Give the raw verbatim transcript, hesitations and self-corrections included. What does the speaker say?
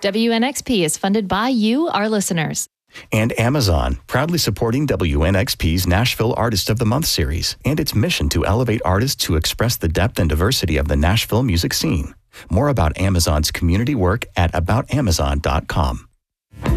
W N X P is funded by you, our listeners. And Amazon, proudly supporting W N X P's Nashville Artist of the Month series and its mission to elevate artists who express the depth and diversity of the Nashville music scene. More about Amazon's community work at about amazon dot com.